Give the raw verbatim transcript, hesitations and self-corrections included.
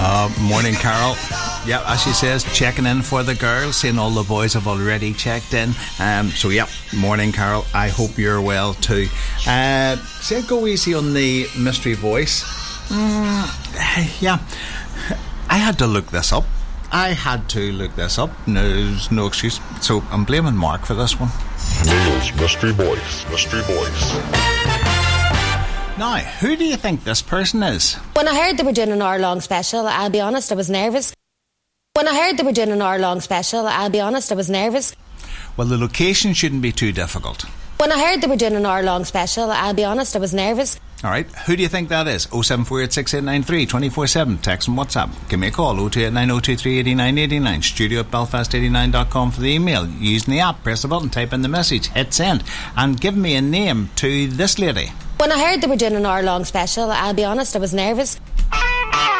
Uh, morning, Carol. Yeah, as she says, checking in for the girls, saying all the boys have already checked in. Um, so, yeah, morning, Carol. I hope you're well too. Uh, say, go easy on the mystery voice. Mm, yeah, I had to look this up. I had to look this up. No, there's no excuse. So I'm blaming Mark for this one. Neil's mystery voice. Mystery voice. Now, who do you think this person is? When I heard they were doing an hour-long special, I'll be honest, I was nervous. When I heard they were doing an hour-long special, I'll be honest, I was nervous. Well, the location shouldn't be too difficult. When I heard they were doing an hour-long special, I'll be honest, I was nervous. Alright, who do you think that is? oh seven four eight six eight nine three two four seven. Text and WhatsApp. Give me a call, oh two eight nine oh two three eight nine eight nine. Studio at belfast eighty nine dot com for the email. Using the app, press the button, type in the message, hit send, and give me a name to this lady. When I heard they were doing an hour-long special, I'll be honest, I was nervous.